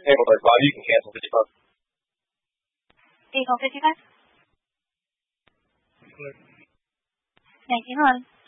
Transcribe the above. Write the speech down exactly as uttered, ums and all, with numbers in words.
Hey, well, Bob, you can cancel fifty-five. Eagle fifty-five. Clear. nineteen one.